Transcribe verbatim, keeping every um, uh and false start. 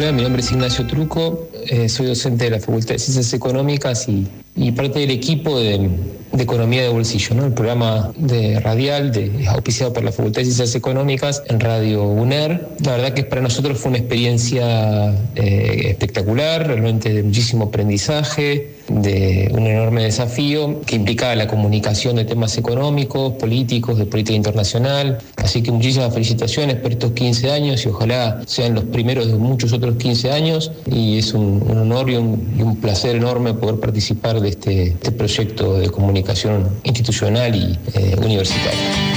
Hola, mi nombre es Ignacio Truco, eh, soy docente de la Facultad de Ciencias Económicas y, y parte del equipo de, de Economía de Bolsillo, ¿no? El programa de radial de, auspiciado por la Facultad de Ciencias Económicas en Radio UNER. La verdad que para nosotros fue una experiencia eh, espectacular, realmente de muchísimo aprendizaje, de un enorme desafío que implicaba la comunicación de temas económicos, políticos, de política internacional. Así que muchísimas felicitaciones por estos quince años y ojalá sean los primeros de muchos otros quince años, y es un, un honor y un, y un placer enorme poder participar de este, este proyecto de comunicación institucional y eh, universitaria.